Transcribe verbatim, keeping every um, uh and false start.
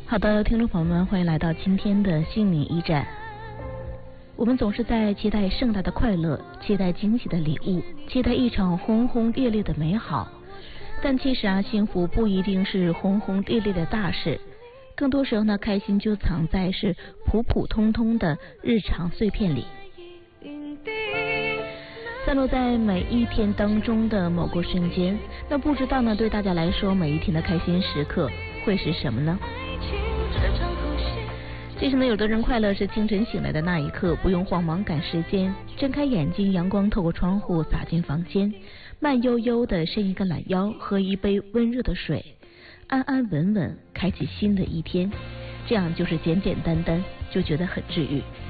好的，听众朋友们，欢迎来到今天的心灵驿站。我们总是在期待盛大的快乐，期待惊喜的礼物，期待一场轰轰烈烈的美好。但其实啊，幸福不一定是轰轰烈烈的大事，更多时候呢，开心就藏在是普普通通的日常碎片里，散落在每一天当中的某个瞬间。那不知道呢，对大家来说，每一天的开心时刻会是什么呢？其实呢，有的人快乐是清晨醒来的那一刻，不用慌忙赶时间，睁开眼睛，阳光透过窗户洒进房间，慢悠悠的伸一个懒腰，喝一杯温热的水，安安稳稳开启新的一天，这样就是简简单单就觉得很治愈。